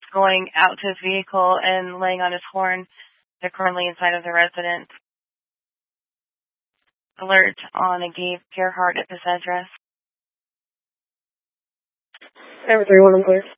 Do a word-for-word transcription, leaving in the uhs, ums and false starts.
going out to his vehicle and laying on his horn. They're currently inside of the residence. Alert on a Gabe Gerhardt at this address. Number three one, I'm clear.